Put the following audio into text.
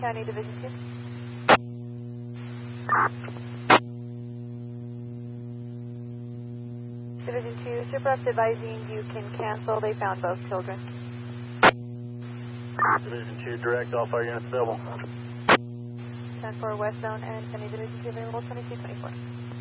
County Division 2. Division 2, ShipRep's advising you can cancel. They found both children. Division 2, direct, all fire units available. 10-4 West Zone and County Division 2 available 2224.